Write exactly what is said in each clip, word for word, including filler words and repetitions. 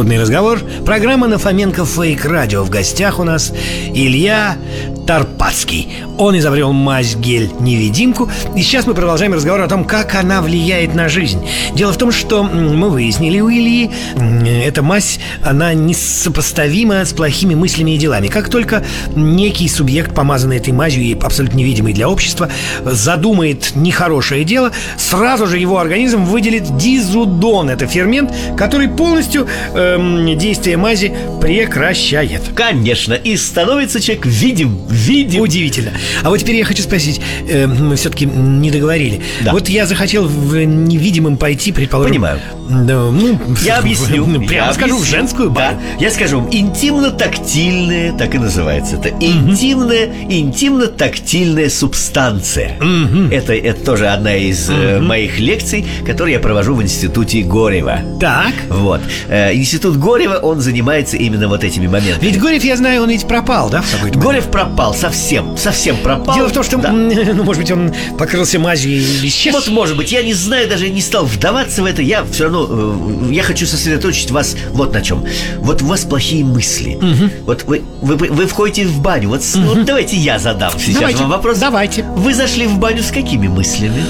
«Трудный разговор». Программа на Фоменко Фейк Радио. В гостях у нас Илья Тарпацкий. Он изобрел мазь-гель-невидимку. И сейчас мы продолжаем разговор о том, как она влияет на жизнь. Дело в том, что мы выяснили у Ильи, эта мазь, она несопоставима с плохими мыслями и делами. Как только некий субъект, помазанный этой мазью и абсолютно невидимый для общества, задумает нехорошее дело, сразу же его организм выделит дизудон. Это фермент, который полностью эм, действие мази прекращает. Конечно, и становится человек видим, видим. Удивительно. А вот теперь я хочу спросить, э, мы все-таки не договорили. Да. Вот я захотел в невидимым пойти, предположим. Понимаю. Да, ну, я объясню. Ну, прямо я скажу, объясню. в женскую баню. Да. Я скажу вам, интимно-тактильная, так и называется. Это интимная, интимно-тактильная субстанция. Мгм. Это, это тоже одна из э, моих лекций, которые я провожу в институте Горева. Так. Вот. Э, Институт Горева, он занимается именно вот этими моментами. Ведь Горев, я знаю, он ведь пропал, да? в какой-то момент? Горев пропал совсем, совсем пропал. Дело в том, что, Да. ну, может быть, он покрылся мазью и исчез. Вот, может быть, я не знаю, даже не стал вдаваться в это. Я все равно, э, я хочу сосредоточить вас вот на чем. Вот у вас плохие мысли. Вот вы, вы, вы входите в баню. Вот, с- вот давайте я задам сейчас Давайте, вам вопрос. давайте. Вы зашли в баню с какими мыслями?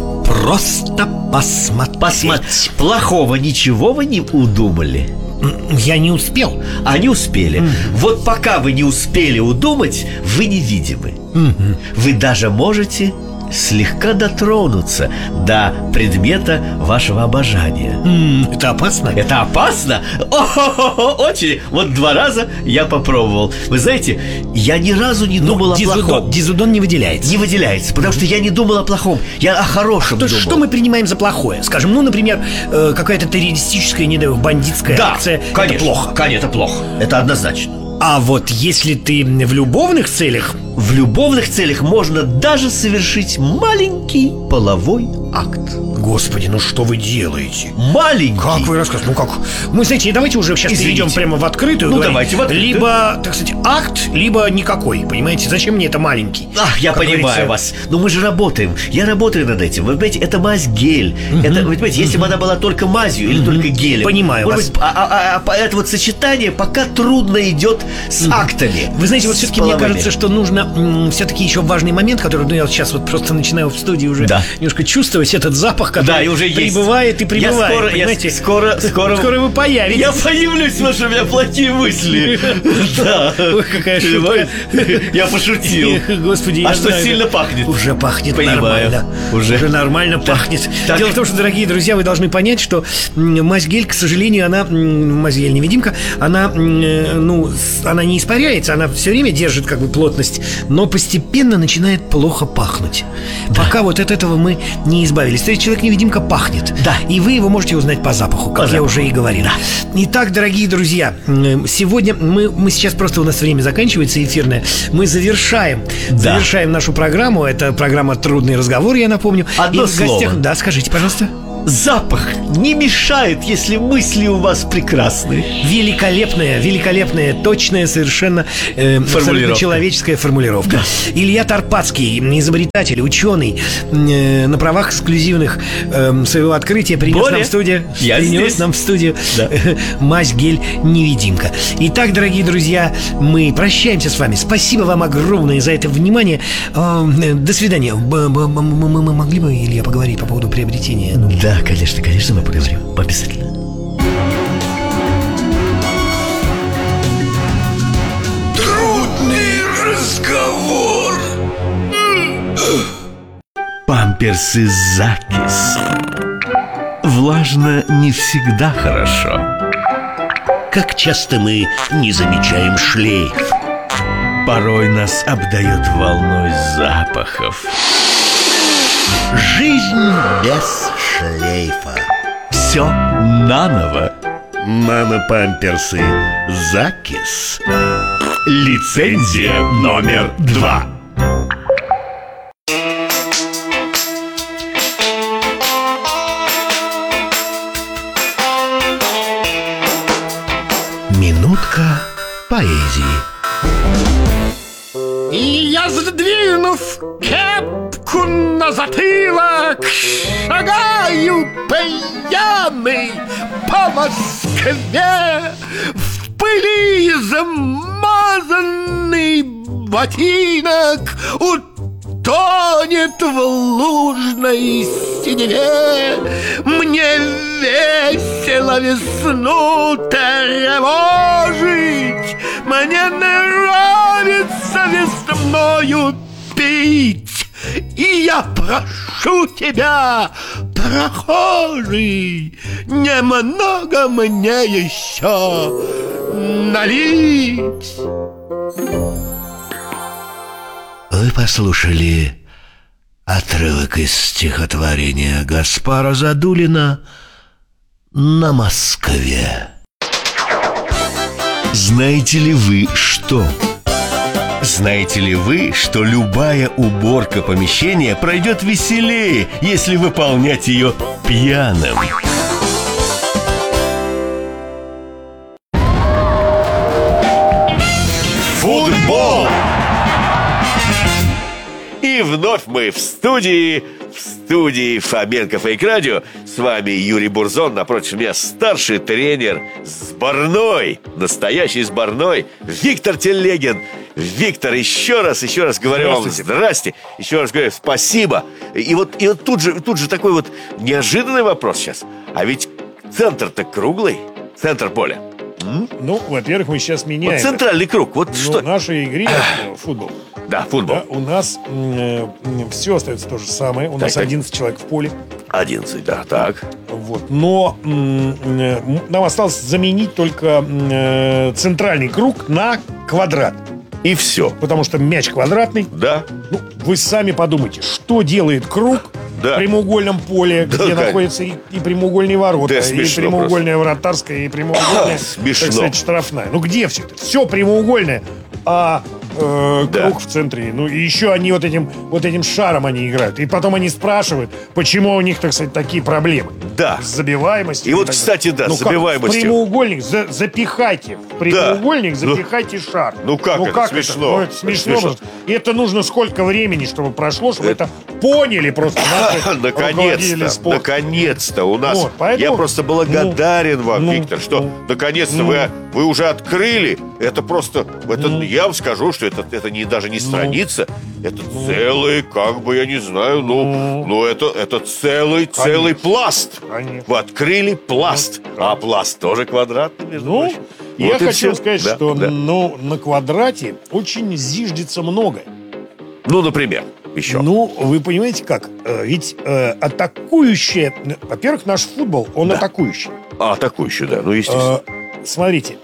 Просто посмотреть. Посмотреть. Плохого ничего вы не удумали? Я не успел. А не успели. Вот пока вы не успели удумать, вы невидимы. Вы даже можете слегка дотронуться до предмета вашего обожания. М, Это опасно? Это опасно? О-хо-хо-хо, очень. Вот два раза я попробовал. Вы знаете, я ни разу не думал о Дизудон, плохом. дизудон не выделяется. Не выделяется, потому что я не думал о плохом. Я о хорошем То есть, думал. что мы принимаем за плохое? Скажем, ну, например, э, какая-то террористическая, не знаю, бандитская Да, акция. конечно, Это плохо. Конечно, это плохо. Это однозначно. А вот если ты в любовных целях, В любовных целях можно даже совершить маленький половой акт. господи, ну что вы делаете? Маленький. Как вы рассказываете? Ну как? Мы, знаете, давайте уже сейчас Извините. перейдем прямо в открытую. Ну, говорить. давайте в открытую. Либо, так сказать, акт, либо никакой. Понимаете, зачем мне это маленький? Ах, я Как понимаю говорится, вас. Но мы же работаем. Я работаю над этим. Вы понимаете, это мазь-гель. Это, вы понимаете, если бы она была только мазью или только гелем. Понимаю может вас. быть, а, а- а- а это вот сочетание пока трудно идет с актами. Вы знаете, вот С все-таки мне половыми. кажется, что нужно все-таки еще важный момент, который, ну, я вот сейчас вот просто начинаю в студии уже Да. немножко чувствовать этот запах, который Да, и уже есть. прибывает и Я прибывает. скоро, я понимаете? скоро, скоро, Скоро вы появитесь. Я появлюсь, потому что у меня плохие мысли. Да. Ой, какая шутка. Я пошутил. Господи, я А что, знаю, сильно как- пахнет? Уже пахнет Понимаю. нормально. Уже. нормально пахнет. Так. Дело в том, что, дорогие друзья, вы должны понять, что м, мазь-гель, к сожалению, она, м, мазь-гель-невидимка, она, м, э, ну, с- она не испаряется, она все время держит как бы плотность, но постепенно начинает плохо пахнуть. Пока вот от этого мы не избавились. То есть человек-невидимка пахнет. Да. И вы его можете узнать по запаху, как По я запаху. уже и говорил. Итак, дорогие друзья, м, сегодня мы, мы сейчас просто у нас время заканчивается эфирное. Мы завершаем, Да. завершаем нашу программу. Это программа «Трудный разговор», я напомню. Одно И в гостях... слово. Да, скажите, пожалуйста. Запах не мешает, если мысли у вас прекрасные. Великолепная, великолепная, точная, совершенно э, абсолютно Формулировка. человеческая формулировка. Илья Тарпацкий, изобретатель, ученый, э, на правах эксклюзивных э, своего открытия принес Боря, нам в студию, я принес здесь. нам в студию Да. мазь-гель-невидимка. Итак, дорогие друзья, мы прощаемся с вами. Спасибо вам огромное за это внимание. Э, До свидания. Б- б- Мы мы могли бы, Илья, поговорить по поводу приобретения? Да, конечно, конечно, мы поговорим. Обязательно. Трудный разговор. Памперсы Закис. Влажно не всегда хорошо. Как часто мы не замечаем шлейф. Порой нас обдает волной запахов. Жизнь без шлейфа. Все наново. Мама-памперсы Закис. Лицензия номер два. Минутка поэзии. И я, задвинув кепку руку на затылок, шагаю пьяный по Москве, в пыли замазанный ботинок утонет в лужной синеве. Мне весело весну тревожить, мне нравится весною пить. И я прошу тебя, прохожий, немного мне еще налить. Вы послушали отрывок из стихотворения Гаспара Задулина «На Москве». Знаете ли вы что? Знаете ли вы, что любая уборка помещения пройдет веселее, если выполнять ее пьяным? Футбол! И вновь мы в студии, в студии Фоменко Фейк Радио. С вами Юрий Бурзон, напротив меня старший тренер сборной, настоящий сборной, Виктор Телегин. Виктор, еще раз, еще раз говорю вам здрасте, еще раз говорю спасибо. И вот, и вот тут же, тут же такой вот неожиданный вопрос сейчас. А ведь центр-то круглый, центр поля. М? Ну, во-первых, мы сейчас меняем. Вот центральный круг, вот Ну, что? в нашей игре э, футбол. Да, футбол. Да, у нас э, все остается то же самое. У Так, нас так. одиннадцать человек в поле. одиннадцать, да, так. Вот. Но м, э, нам осталось заменить только э, центральный круг на квадрат. И все. Потому что мяч квадратный. Да. Ну, вы сами подумайте, что делает круг Да. в прямоугольном поле, Да, где конечно. находятся и, и прямоугольные ворота, Да, и смешно прямоугольная вратарская, и прямоугольная, Смешно. так сказать, штрафная. Ну где все это? Все прямоугольное, а э, Да. круг в центре. Ну и еще они вот этим, вот этим шаром они играют. И потом они спрашивают, почему у них, так сказать, такие проблемы. Да. С забиваемостью. И вот, так кстати, далее. да, ну, с как? забиваемостью. В прямоугольник за- запихайте. В прямоугольник Ну, запихайте шар. ну как это? Смешно. Ну, это смешно. Смешно. может. И это нужно сколько времени, чтобы прошло, чтобы это, поняли просто наши руководители Наконец-то, спорта. наконец-то у нас. Вот, поэтому- Я просто благодарен вам, ну, Виктор, что ну, наконец-то ну. вы, вы уже открыли. Это просто, это, я вам скажу, что это, это не, даже не страница, это целый, как бы, я не знаю, ну, ну, это, это целый, целый пласт. Конечно. Вы открыли пласт, а пласт тоже квадратный, между Ну, прочим. я Вот и хочу всё. сказать, Да, что да. ну, на квадрате очень зиждется многое. Ну, например, еще. Ну, вы понимаете как? Э, Ведь э, атакующие... Во-первых, наш футбол, он атакующий. А, атакующий, да, ну, естественно. Э, Смотрите,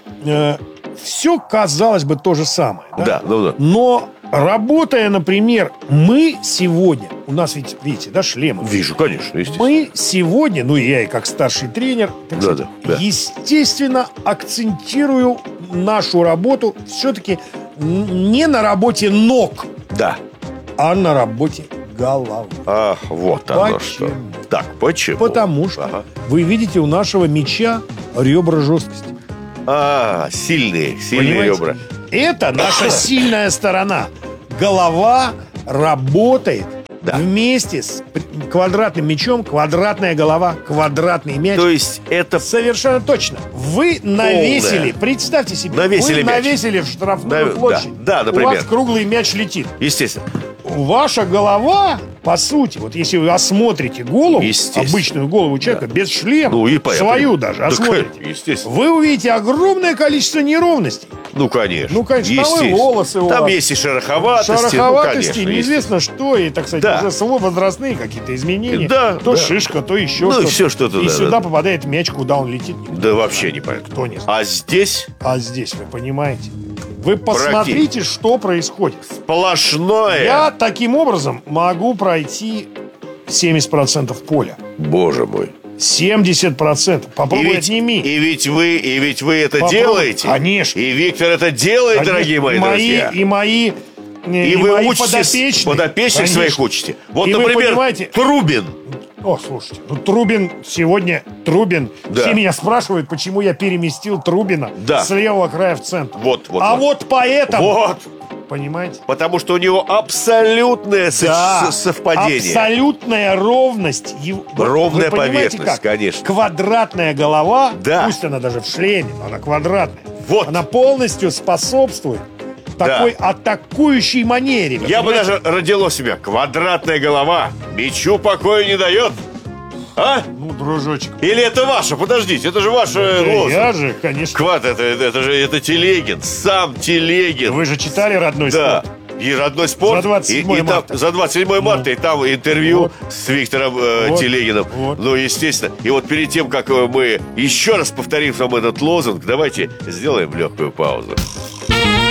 все, казалось бы, то же самое. Да? Да, ну да. Но работая, например, мы сегодня... У нас ведь, видите, да, шлемы. Вижу, конечно, естественно. Мы сегодня, ну и я и как старший тренер, так Да, сказать, да, да. естественно, акцентирую нашу работу все-таки не на работе ног, Да. а на работе головы. А, вот оно Почему? что. Так, почему? Потому что Ага. вы видите у нашего мяча ребра жесткости. А, сильные, сильные Понимаете? ребра. Это наша сильная сторона. Голова работает Да. вместе с п- квадратным мячом, квадратная голова, квадратный мяч. То есть это... Совершенно точно. Вы навесили, представьте себе, Навесили вы мяч. навесили в штрафную Нав- площадь. да, да, например. У вас круглый мяч летит. Естественно. Ваша голова, по сути, вот если вы осмотрите голову, Естественно. обычную голову человека, без шлема, Ну, и понятно. свою даже, Да, осмотрите, естественно. вы увидите огромное количество неровностей. Ну, конечно. Ну, конечно, там и Естественно. волосы у Там вас. есть и шероховатости. Шероховатости, ну, конечно, неизвестно что, и, так сказать, Да. уже слово возрастные какие-то изменения. Да, то да. шишка, то еще Ну, и что-то. всё что-то, И да, сюда да. попадает мяч, куда он летит. никто Да не вообще знает. не понятно. Кто не знает. А здесь А здесь, вы понимаете, вы посмотрите, что происходит. сплошное. Я таким образом могу пройти семьдесят процентов поля. Боже мой. семьдесят процентов. И Попробуй ведь, отними. и ведь вы, и ведь вы это Попробуй. делаете. Конечно. И Виктор это делает, Конечно, дорогие мои, и мои, друзья. И мои, И, и вы мои учите подопечные. подопечных Конечно. своих учите. Вот, И вы например, понимаете- Трубин. О, слушайте, ну Трубин сегодня, Трубин, Да. все меня спрашивают, почему я переместил Трубина Да. с левого края в центр. Вот, вот, а вот. вот поэтому, Вот. понимаете? Потому что у него абсолютное со- Да, с- совпадение. абсолютная ровность. его- вот Ровная вы понимаете, поверхность, как? конечно. Квадратная голова, Да. пусть она даже в шлеме, но она квадратная. Вот. Она полностью способствует такой атакующей манере. вы Я бы понимаете? даже родил у себя квадратная голова. Мечу покоя не дает. А? Ну, дружочек. Или это ваша? Подождите, это же ваша Да лозунг. я же, конечно. Квад, это, это, это же это Телегин, сам Телегин. Вы же читали «Родной Да. спорт»? И родной спорт. За двадцать седьмое и, и там- марта. за двадцать седьмое марта. И там интервью Вот. с Виктором э, Вот. Телегиным. Вот. Ну, естественно. И вот перед тем, как э, мы еще раз повторим вам этот лозунг, давайте сделаем легкую паузу.